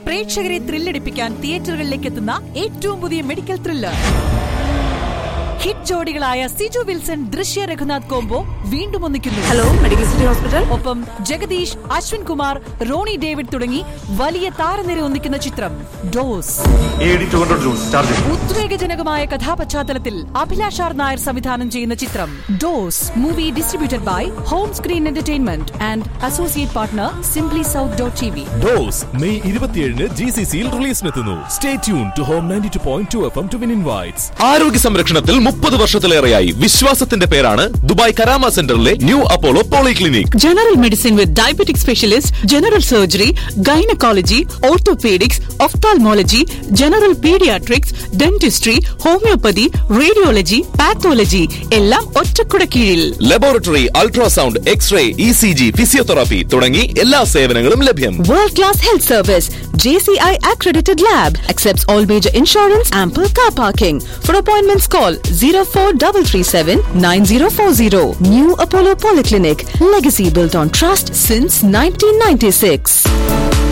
പ്രേക്ഷകരെ ത്രില്ലടിപ്പിക്കാൻ തിയേറ്ററുകളിലേക്ക് എത്തുന്ന ഏറ്റവും പുതിയ medical thriller. Hit ജോഡികളായ Siju Wilson, ദൃശ്യ രഘുനാഥ് കോംബോ വീണ്ടും ഒന്നിക്കുന്നു. Hello, medical city hospital. ഒപ്പം ജഗദീഷ്, അശ്വിൻ കുമാർ, റോണി ഡേവിഡ് തുടങ്ങി വലിയ താരനിര ഒന്നിക്കുന്ന ചിത്രം ഡോസ്. ഉദ്വേഗജനകമായ കഥാപശ്ചാത്തലത്തിൽ അഭിലാഷ് ആർ നായർ സംവിധാനം ചെയ്യുന്ന ചിത്രം dose. Movie distributed by whom screen entertainment and associate partner simply South.tv. Dose May 27 GCCയിൽ റിലീസിനെത്തുന്നു. Stay tune to home 92.2 FM to win invites. ആരോഗ്യ സംരക്ഷണത്തിൽ 30 വർഷത്തിലേറെയായി വിശ്വാസത്തിന്റെ പേരാണ് ദുബായ് കരാമ സെന്ററിലെ new Apollo polyclinic. General medicine വിത്ത് diabetic specialist, general surgery, gynaecology, orthopaedics, ophthalmology, general paediatrics, dentistry, homeopathy, radiology, pathology എല്ലാം ഒറ്റക്കുട കീഴിൽ. Laboratory, ultrasound, x-ray, ECG, physiotherapy തുടങ്ങി എല്ലാ സേവനങ്ങളും ലഭ്യം. World class health service, JCI accredited lab, accepts all major insurance, ample car parking. For appointments call 04337 9040. New Apollo Polyclinic, legacy built on trust since 1996.